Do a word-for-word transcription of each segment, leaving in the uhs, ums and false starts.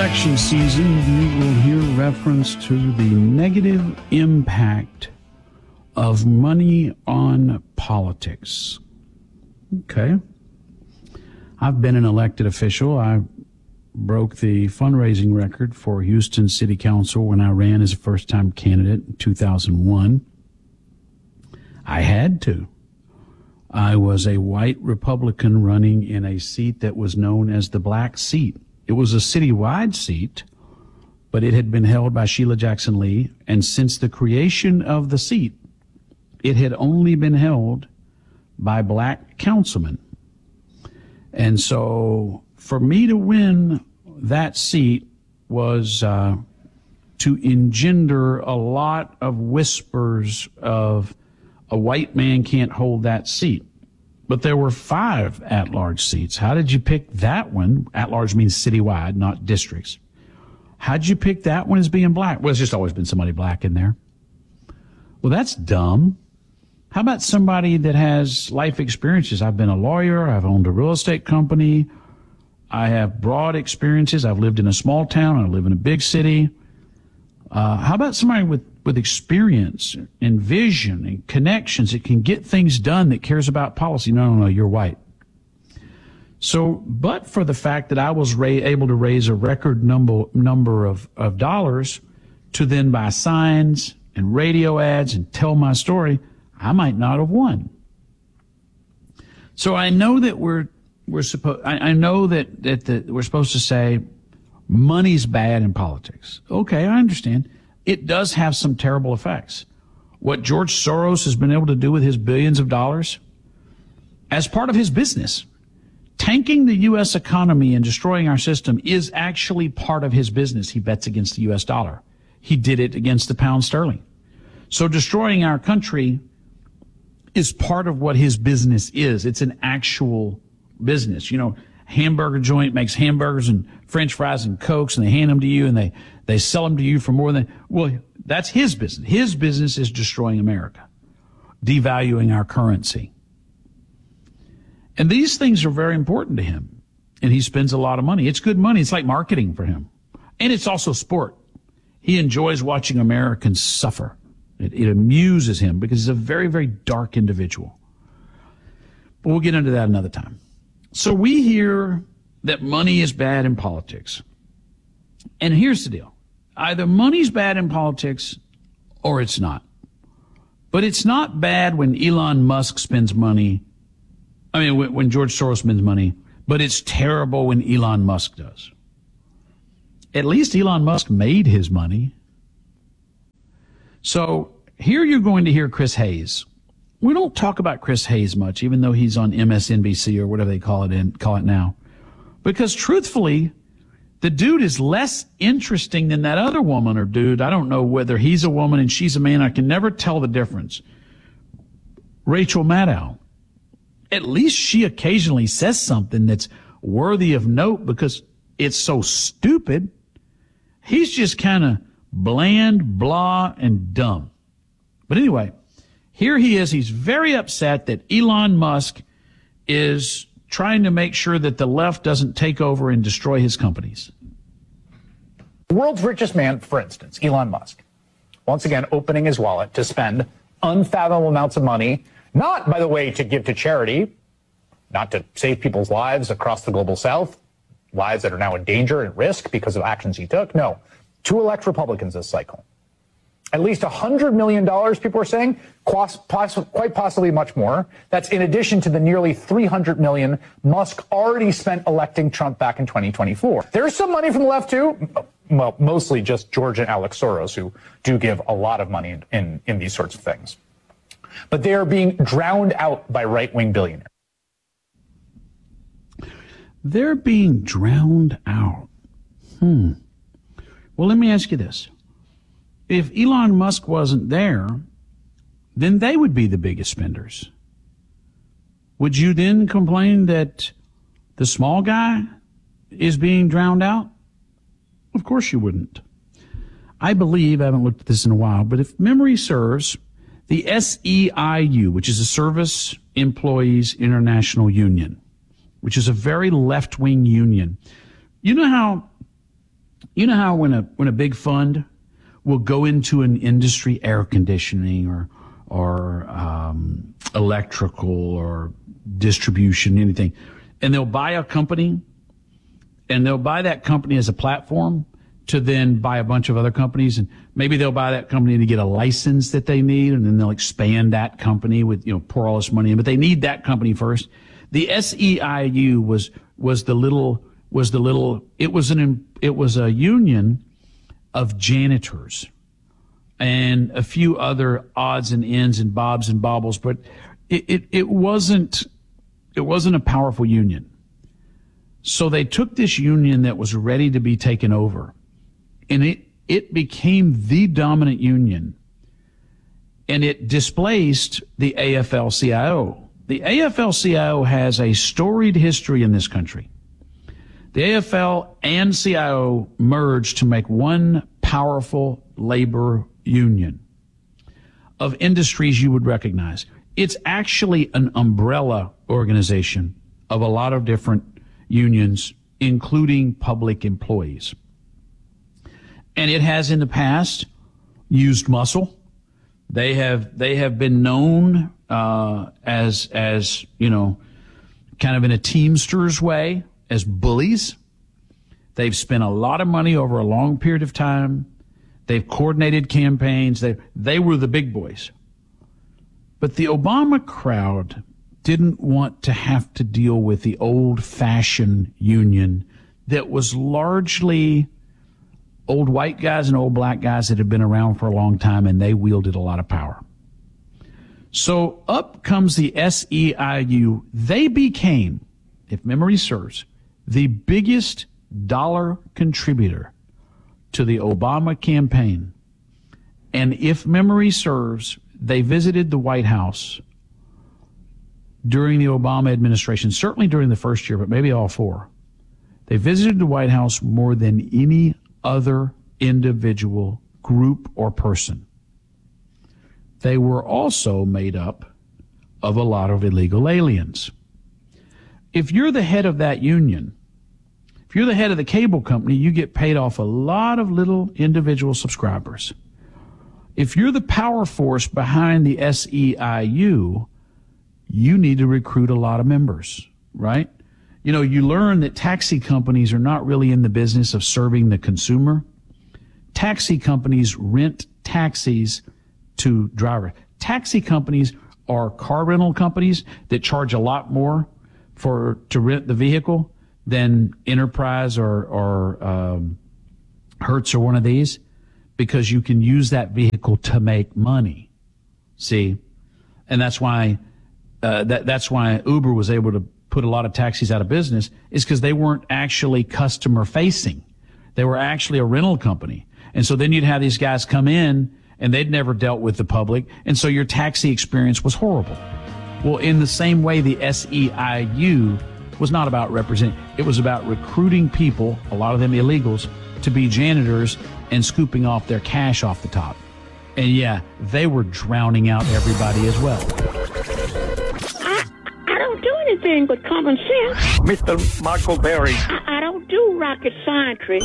election season, you will hear reference to the negative impact of money on politics. Okay. I've been an elected official. I broke the fundraising record for Houston City Council when I ran as a first-time candidate in two thousand one. I had to. I was a white Republican running in a seat that was known as the black seat. It was a citywide seat, but it had been held by Sheila Jackson Lee, and since the creation of the seat, it had only been held by black councilmen. And so for me to win that seat was uh, to engender a lot of whispers of a white man can't hold that seat. But there were five at-large seats. How did you pick that one? At-large means citywide, not districts. How'd you pick that one as being black? Well, it's just always been somebody black in there. Well, that's dumb. How about somebody that has life experiences? I've been a lawyer. I've owned a real estate company. I have broad experiences. I've lived in a small town. I live in a big city. Uh, how about somebody with, with experience and vision and connections that can get things done, that cares about policy? No, no, no, you're white. So, but for the fact that I was ra- able to raise a record number, number of, of dollars to then buy signs and radio ads and tell my story, I might not have won. So I know that we're, we're supposed, I, I know that, that, that we're supposed to say money's bad in politics. Okay, I understand. It does have some terrible effects. What George Soros has been able to do with his billions of dollars as part of his business, tanking the U S economy and destroying our system is actually part of his business. He bets against the U S dollar. He did it against the pound sterling. So destroying our country is part of what his business is. It's an actual business. You know, hamburger joint makes hamburgers and French fries and Cokes, and they hand them to you, and they, they sell them to you for more than, well, that's his business. His business is destroying America, devaluing our currency. And these things are very important to him, and he spends a lot of money. It's good money. It's like marketing for him. And it's also sport. He enjoys watching Americans suffer. It, it amuses him because he's a very, very dark individual. But we'll get into that another time. So we hear that money is bad in politics. And here's the deal. Either money's bad in politics or it's not. But it's not bad when Elon Musk spends money. I mean, when, when George Soros spends money. But it's terrible when Elon Musk does. At least Elon Musk made his money. So here you're going to hear Chris Hayes. We don't talk about Chris Hayes much, even though he's on M S N B C or whatever they call it in, call it now. Because truthfully, the dude is less interesting than that other woman or dude. I don't know whether he's a woman and she's a man. I can never tell the difference. Rachel Maddow. At least she occasionally says something that's worthy of note because it's so stupid. He's just kind of bland, blah, and dumb. But anyway, here he is. He's very upset that Elon Musk is trying to make sure that the left doesn't take over and destroy his companies. The world's richest man, for instance, Elon Musk, once again opening his wallet to spend unfathomable amounts of money, not, by the way, to give to charity, not to save people's lives across the global south, lives that are now in danger and risk because of actions he took. No, to elect Republicans this cycle. At least one hundred million dollars, people are saying, quite possibly much more. That's in addition to the nearly three hundred million dollars Musk already spent electing Trump back in twenty twenty-four. There's some money from the left, too. Well, mostly just George and Alex Soros, who do give a lot of money in, in, in these sorts of things. But they are being drowned out by right-wing billionaires. They're being drowned out. Hmm. Well, let me ask you this. If Elon Musk wasn't there, then they would be the biggest spenders. Would you then complain that the small guy is being drowned out? Of course you wouldn't. I believe, I haven't looked at this in a while, but if memory serves, the S E I U, which is the Service Employees International Union, which is a very left-wing union. You know how You know how when a when a big fund will go into an industry, air conditioning or or um, electrical or distribution, anything, and they'll buy a company, and they'll buy that company as a platform to then buy a bunch of other companies, and maybe they'll buy that company to get a license that they need, and then they'll expand that company with, you know, pour all this money in, but they need that company first. The S E I U was was the little was the little it was an it was a union of janitors and a few other odds and ends and bobs and bobbles, but it, it, it wasn't it wasn't a powerful union. So they took this union that was ready to be taken over, and it it became the dominant union, and it displaced the A F L C I O. The A F L C I O has a storied history in this country. The A F L and C I O merged to make one powerful labor union of industries you would recognize. It's actually an umbrella organization of a lot of different unions, including public employees. And it has in the past used muscle. They have they have been known uh, as as you know, kind of in a Teamsters way, as bullies. They've spent a lot of money over a long period of time. They've coordinated campaigns. They they were the big boys. But the Obama crowd didn't want to have to deal with the old-fashioned union that was largely old white guys and old black guys that had been around for a long time, and they wielded a lot of power. So up comes the S E I U. They became, if memory serves, the biggest dollar contributor to the Obama campaign. And if memory serves, they visited the White House during the Obama administration, certainly during the first year, but maybe all four. They visited the White House more than any other individual, group, or person. They were also made up of a lot of illegal aliens. If you're the head of that union, if you're the head of the cable company, you get paid off a lot of little individual subscribers. If you're the power force behind the S E I U, you need to recruit a lot of members, right? You know, you learn that taxi companies are not really in the business of serving the consumer. Taxi companies rent taxis to drivers. Taxi companies are car rental companies that charge a lot more for to rent the vehicle than Enterprise or, or um, Hertz or one of these, because you can use that vehicle to make money. See? And that's why uh, that that's why Uber was able to put a lot of taxis out of business, is because they weren't actually customer facing. They were actually a rental company. And so then you'd have these guys come in and they'd never dealt with the public. And so your taxi experience was horrible. Well, in the same way, the S E I U was not about representing. It was about recruiting people, a lot of them illegals, to be janitors and scooping off their cash off the top. And yeah, they were drowning out everybody as well. Anything but common sense. Mister Michael Berry. I, I don't do rocket scientry.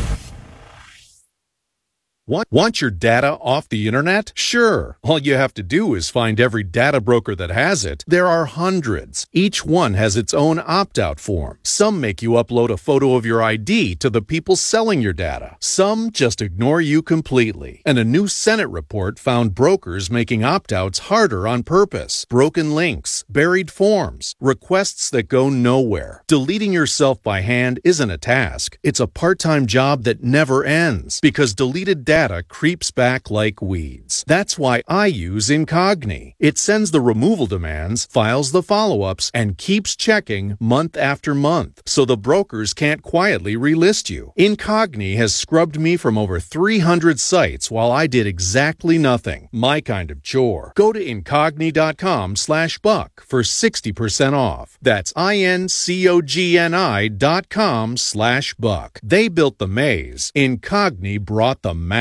Want, want your data off the internet? Sure. All you have to do is find every data broker that has it. There are hundreds. Each one has its own opt-out form. Some make you upload a photo of your I D to the people selling your data. Some just ignore you completely. And a new Senate report found brokers making opt-outs harder on purpose. Broken links, buried forms, requests that go nowhere. Deleting yourself by hand isn't a task. It's a part-time job that never ends, because deleted data Data creeps back like weeds. That's why I use Incogni. It sends the removal demands, files the follow-ups, and keeps checking month after month, so the brokers can't quietly relist you. Incogni has scrubbed me from over three hundred sites while I did exactly nothing. My kind of chore. Go to Incogni.com slash buck for sixty percent off. That's I-N-C-O-G-N-I dot com slash buck. They built the maze. Incogni brought the map.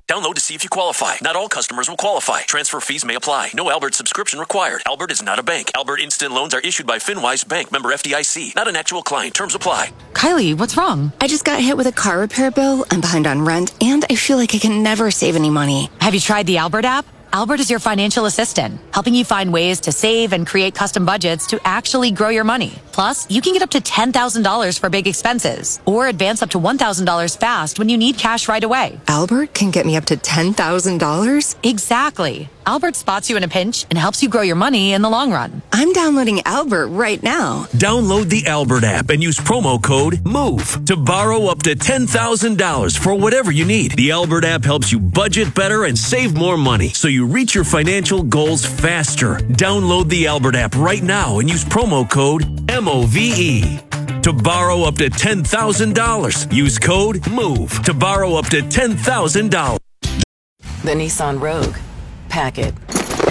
Download to see if you qualify. Not all customers will qualify. Transfer fees may apply. No Albert subscription required. Albert is not a bank. Albert Instant Loans are issued by FinWise Bank, member F D I C. Not an actual client. Terms apply. Kylie, what's wrong? I just got hit with a car repair bill. I'm behind on rent, and I feel like I can never save any money. Have you tried the Albert app? Albert is your financial assistant, helping you find ways to save and create custom budgets to actually grow your money. Plus, you can get up to ten thousand dollars for big expenses or advance up to one thousand dollars fast when you need cash right away. Albert can get me up to ten thousand dollars? Exactly. Albert spots you in a pinch and helps you grow your money in the long run. I'm downloading Albert right now. Download the Albert app and use promo code MOVE to borrow up to ten thousand dollars for whatever you need. The Albert app helps you budget better and save more money so you reach your financial goals faster. Download the Albert app right now and use promo code M O V E. To borrow up to ten thousand dollars, use code MOVE to borrow up to ten thousand dollars. The Nissan Rogue. Pack it.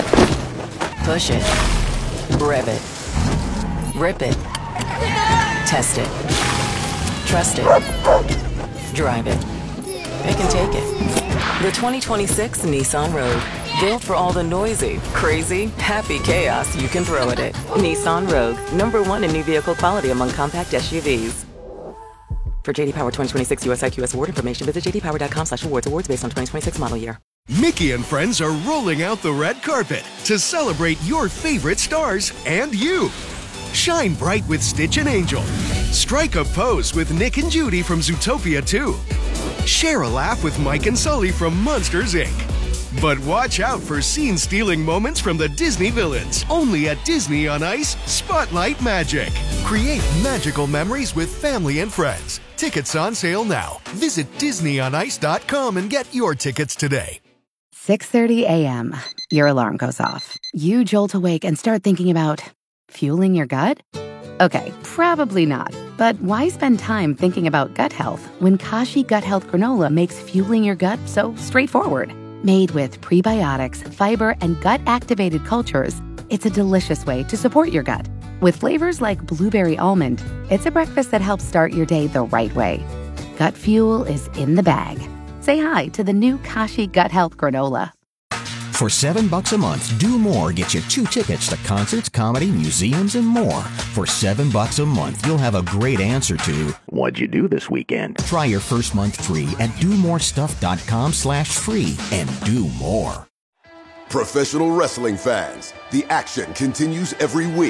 Push it. Rev it. Rip it. Test it. Trust it. Drive it. It can take it. The twenty twenty-six Nissan Rogue. Built for all the noisy, crazy, happy chaos you can throw at it. Nissan Rogue. Number one in new vehicle quality among compact S U Vs. For J D Power twenty twenty-six U S I Q S award information, visit j d power dot com slash awards. Awards based on twenty twenty-six model year. Mickey and friends are rolling out the red carpet to celebrate your favorite stars and you. Shine bright with Stitch and Angel. Strike a pose with Nick and Judy from Zootopia two. Share a laugh with Mike and Sully from Monsters, Incorporated. But watch out for scene-stealing moments from the Disney villains. Only at Disney on Ice, Spotlight Magic. Create magical memories with family and friends. Tickets on sale now. Visit disney on ice dot com and get your tickets today. six thirty a.m. Your alarm goes off. You jolt awake and start thinking about fueling your gut? Okay, probably not. But why spend time thinking about gut health when Kashi Gut Health Granola makes fueling your gut so straightforward? Made with prebiotics, fiber, and gut-activated cultures, it's a delicious way to support your gut. With flavors like blueberry almond, it's a breakfast that helps start your day the right way. Gut fuel is in the bag. Say hi to the new Kashi Gut Health Granola. For seven bucks a month, Do More gets you two tickets to concerts, comedy, museums, and more. For seven bucks a month, you'll have a great answer to what'd you do this weekend? Try your first month free at do more stuff dot com slash free and do more. Professional wrestling fans, the action continues every week.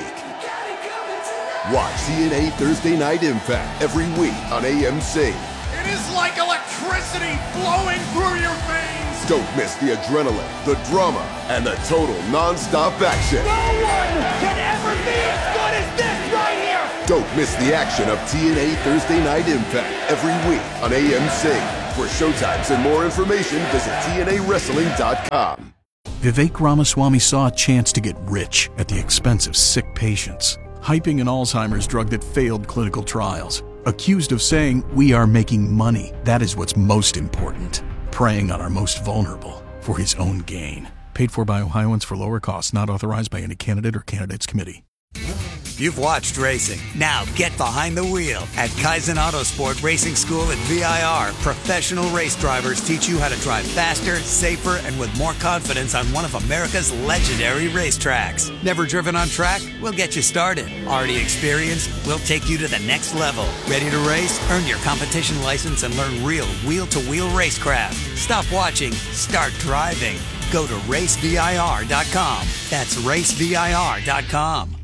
Watch T N A Thursday Night Impact every week on A M C. It is like electricity flowing through your veins. Don't miss the adrenaline, the drama, and the total non-stop action. No one can ever be as good as this right here. Don't miss the action of T N A Thursday Night Impact every week on A M C. For showtimes and more information, visit T N A wrestling dot com. Vivek Ramaswamy saw a chance to get rich at the expense of sick patients, hyping an Alzheimer's drug that failed clinical trials. Accused of saying, "We are making money. That is what's most important." Preying on our most vulnerable for his own gain. Paid for by Ohioans for lower costs, not authorized by any candidate or candidates committee. You've watched racing. Now get behind the wheel. At Kaizen Autosport Racing School at V I R, professional race drivers teach you how to drive faster, safer, and with more confidence on one of America's legendary racetracks. Never driven on track? We'll get you started. Already experienced? We'll take you to the next level. Ready to race? Earn your competition license and learn real wheel-to-wheel racecraft. Stop watching. Start driving. Go to race V I R dot com. That's race V I R dot com.